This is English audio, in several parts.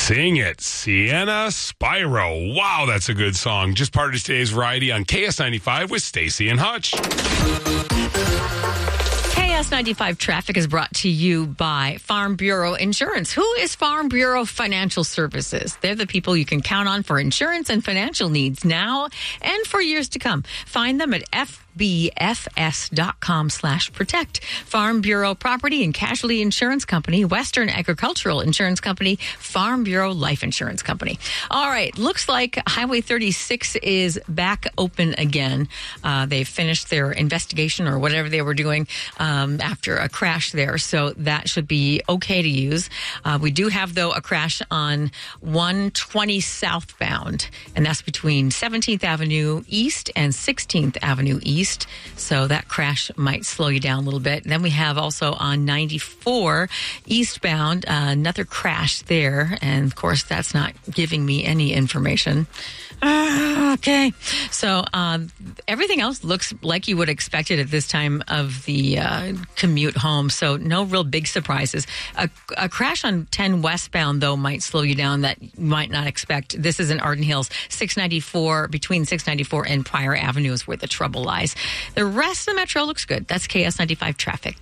Sing it, Sienna Spyro. Wow, that's a good song. Just part of today's variety on KS95 with Stacy and Hutch. KS95 Traffic is brought to you by Farm Bureau Insurance. Who is Farm Bureau Financial Services? They're the people you can count on for insurance and financial needs now and for years to come. Find them at FBFS.com/protect. Farm Bureau Property and Casualty Insurance Company, Western Agricultural Insurance Company, Farm Bureau Life Insurance Company. All right, looks like Highway 36 is back open again. They finished their investigation or whatever they were doing after a crash there, so that should be okay to use. We do have, though, a crash on 120 southbound, and that's between 17th Avenue East and 16th Avenue East. So that crash might slow you down a little bit. Then we have also on 94 eastbound, another crash there. And of course, that's not giving me any information. Okay. So everything else looks like you would expect it at this time of the commute home. So no real big surprises. A crash on 10 westbound, though, might slow you down that you might not expect. This is in Arden Hills, 694, between 694 and Pryor Avenue is where the trouble lies. The rest of the metro looks good. That's KS95 Traffic.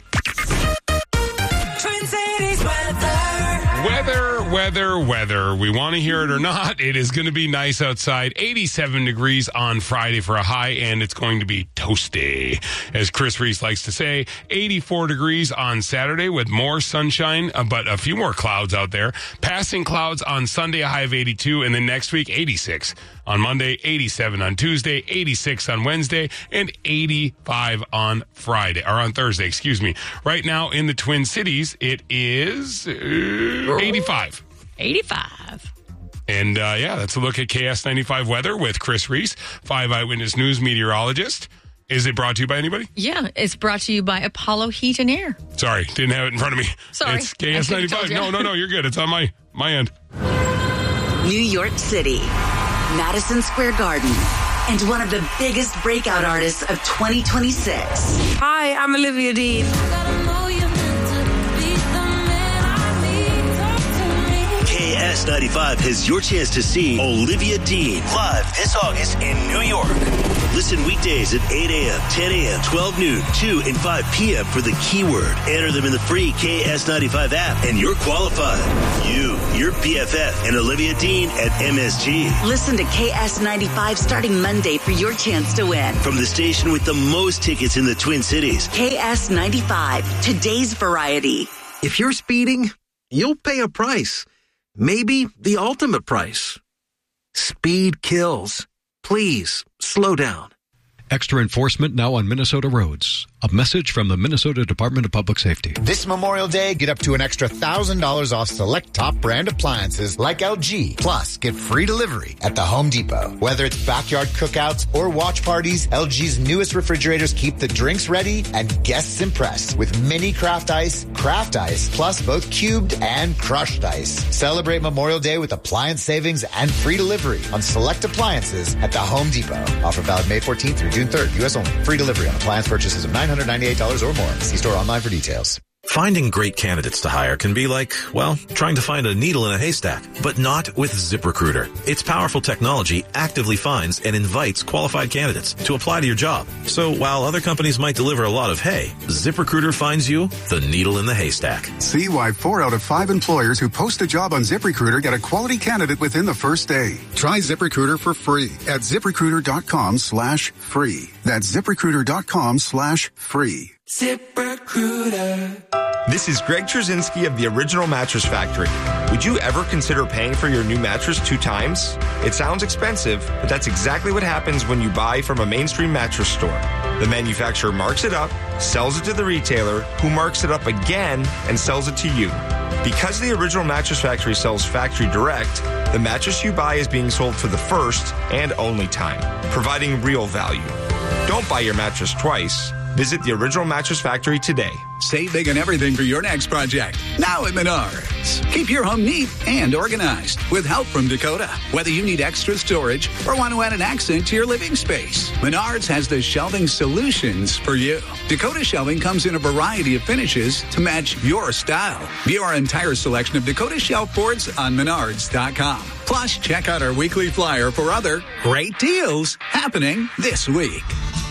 Twin Cities weather. Weather. We want to hear it or not, it is going to be nice outside. 87 degrees on Friday for a high, and it's going to be toasty. As Chris Reese likes to say, 84 degrees on Saturday with more sunshine, but a few more clouds out there. Passing clouds on Sunday, a high of 82, and then next week, 86 on Monday, 87 on Tuesday, 86 on Wednesday, and 85 on Thursday, excuse me. Right now in the Twin Cities, it is 85. 85. And that's a look at KS95 weather with Chris Reese, 5 Eyewitness News meteorologist. Is it brought to you by anybody? Yeah, it's brought to you by Apollo Heat and Air. Sorry, didn't have it in front of me. Sorry. It's KS95. No, you're good. It's on my end. New York City, Madison Square Garden, and one of the biggest breakout artists of 2026. Hi, I'm Olivia Dean. KS95 has your chance to see Olivia Dean live this August in New York. Listen weekdays at 8 a.m., 10 a.m., 12 noon, 2 and 5 p.m. for the keyword. Enter them in the free KS95 app and you're qualified. You, your BFF, and Olivia Dean at MSG. Listen to KS95 starting Monday for your chance to win. From the station with the most tickets in the Twin Cities. KS95, today's variety. If you're speeding, you'll pay a price. Maybe the ultimate price. Speed kills. Please, slow down. Extra enforcement now on Minnesota roads. A message from the Minnesota Department of Public Safety. This Memorial Day, get up to an extra $1,000 off select top brand appliances like LG. Plus, get free delivery at the Home Depot. Whether it's backyard cookouts or watch parties, LG's newest refrigerators keep the drinks ready and guests impressed with mini craft ice, plus both cubed and crushed ice. Celebrate Memorial Day with appliance savings and free delivery on select appliances at the Home Depot. Offer valid May 14th through June 3rd. U.S. only. Free delivery on appliance purchases of $998 or more. See store online for details. Finding great candidates to hire can be like, well, trying to find a needle in a haystack, but not with ZipRecruiter. Its powerful technology actively finds and invites qualified candidates to apply to your job. So while other companies might deliver a lot of hay, ZipRecruiter finds you the needle in the haystack. See why 4 out of 5 employers who post a job on ZipRecruiter get a quality candidate within the first day. Try ZipRecruiter for free at ZipRecruiter.com/free. That's ZipRecruiter.com/free. ZipRecruiter. This is Greg Trzynski of the Original Mattress Factory. Would you ever consider paying for your new mattress 2 times? It sounds expensive, but that's exactly what happens when you buy from a mainstream mattress store. The manufacturer marks it up, sells it to the retailer, who marks it up again and sells it to you. Because the Original Mattress Factory sells factory direct, the mattress you buy is being sold for the first and only time, providing real value. Don't buy your mattress twice. Visit the Original Mattress Factory today. Save big on everything for your next project. Now at Menards. Keep your home neat and organized with help from Dakota. Whether you need extra storage or want to add an accent to your living space, Menards has the shelving solutions for you. Dakota shelving comes in a variety of finishes to match your style. View our entire selection of Dakota shelf boards on Menards.com. Plus, check out our weekly flyer for other great deals happening this week.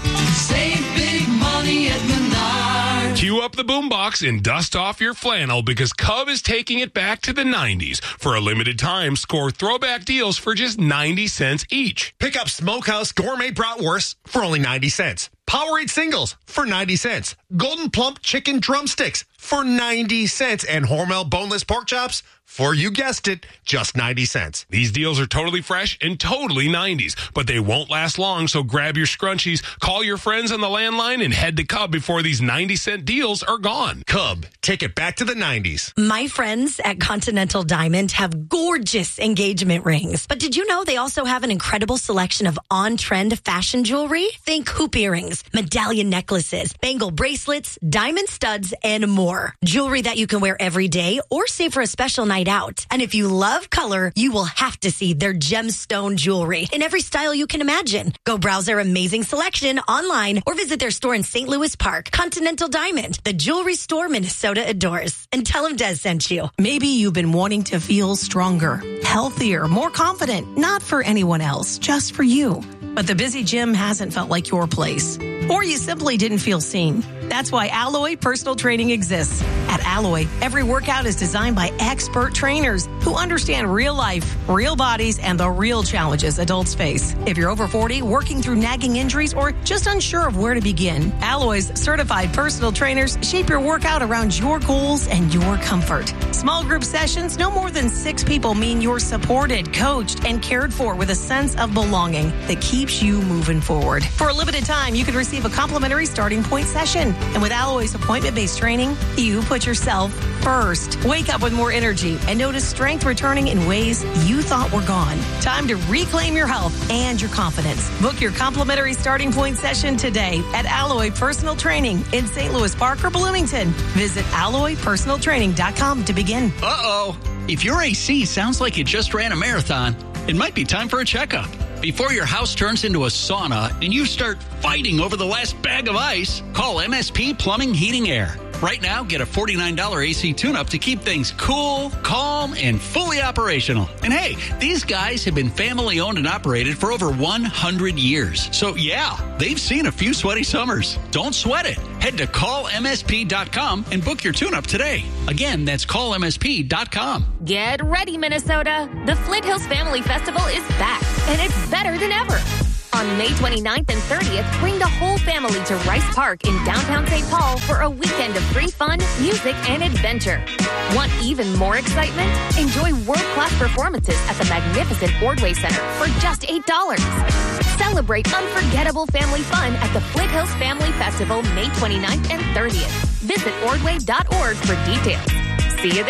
Save big money at Menards. Cue up the boombox and dust off your flannel because Cub is taking it back to the 90s. For a limited time, score throwback deals for just 90 cents each. Pick up Smokehouse Gourmet Bratwurst for only 90 cents. Powerade Singles for 90 cents. Golden Plump Chicken Drumsticks for 90 cents. And Hormel Boneless Pork Chops for, you guessed it, just 90 cents. These deals are totally fresh and totally 90s, but they won't last long, so grab your scrunchies, call your friends on the landline, and head to Cub before these 90-cent deals are gone. Cub, take it back to the 90s. My friends at Continental Diamond have gorgeous engagement rings. But did you know they also have an incredible selection of on-trend fashion jewelry? Think hoop earrings, medallion necklaces, bangle bracelets, diamond studs, and more. Jewelry that you can wear every day or save for a special night out. And if you love color, you will have to see their gemstone jewelry in every style you can imagine. Go browse their amazing selection online or visit their store in St. Louis Park. Continental Diamond, the jewelry store Minnesota adores. And tell them Des sent you. Maybe you've been wanting to feel stronger, healthier, more confident, not for anyone else, just for you. But the busy gym hasn't felt like your place. Or you simply didn't feel seen. That's why Alloy Personal Training exists. At Alloy, every workout is designed by expert trainers who understand real life, real bodies, and the real challenges adults face. If you're over 40, working through nagging injuries, or just unsure of where to begin, Alloy's certified personal trainers shape your workout around your goals and your comfort. Small group sessions, no more than 6 people, mean you're supported, coached, and cared for with a sense of belonging that keeps you moving forward. For a limited time, you can receive a complimentary starting point session. And with Alloy's appointment-based training, you put yourself first. Wake up with more energy and notice strength returning in ways you thought were gone. Time to reclaim your health and your confidence. Book your complimentary starting point session today at Alloy Personal Training in St. Louis Park or Bloomington. Visit alloypersonaltraining.com to begin. Uh-oh. If your AC sounds like it just ran a marathon, it might be time for a checkup. Before your house turns into a sauna and you start fighting over the last bag of ice, call MSP Plumbing, Heating, Air. Right now, get a $49 AC tune-up to keep things cool, calm, and fully operational. And hey, these guys have been family-owned and operated for over 100 years. So yeah, they've seen a few sweaty summers. Don't sweat it. Head to callmsp.com and book your tune-up today. Again, that's callmsp.com. Get ready, Minnesota. The Flint Hills Family Festival is back, and it's better than ever. On May 29th and 30th, bring the whole family to Rice Park in downtown St. Paul for a weekend of free fun, music, and adventure. Want even more excitement? Enjoy world-class performances at the magnificent Ordway Center for just $8. Celebrate unforgettable family fun at the Flint Hills Family Festival May 29th and 30th. Visit ordway.org for details. See you there.